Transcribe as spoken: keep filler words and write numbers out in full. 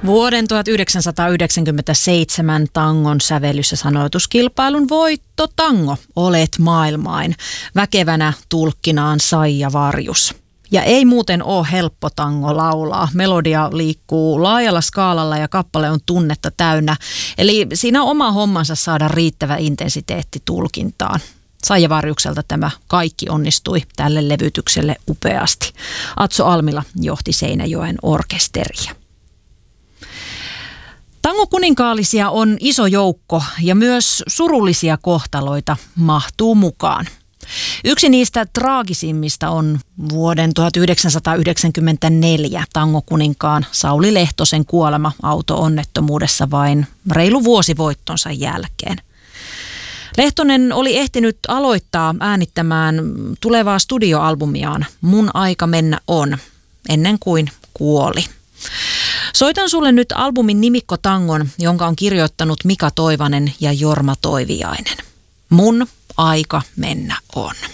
Vuoden tuhatyhdeksänsataayhdeksänkymmentäseitsemän tangon sävellys- ja sanoituskilpailun voitto Tango, olet maailmain. Väkevänä tulkkinaan Saija Varjus. Ja ei muuten ole helppo tango laulaa. Melodia liikkuu laajalla skaalalla ja kappale on tunnetta täynnä. Eli siinä on oma hommansa saada riittävä intensiteetti tulkintaan. Saija Varjukselta tämä kaikki onnistui tälle levytykselle upeasti. Atso Almila johti Seinäjoen orkesteria. Tangokuninkaallisia on iso joukko ja myös surullisia kohtaloita mahtuu mukaan. Yksi niistä traagisimmista on vuoden tuhatyhdeksänsataayhdeksänkymmentäneljä tangokuninkaan Sauli Lehtosen kuolema auto-onnettomuudessa vain reilu vuosi voittonsa jälkeen. Lehtonen oli ehtinyt aloittaa äänittämään tulevaa studioalbumiaan Mun aika mennä on, ennen kuin kuoli. Soitan sulle nyt albumin nimikkotangon, jonka on kirjoittanut Mika Toivanen ja Jorma Toiviainen. Mun aika mennä on.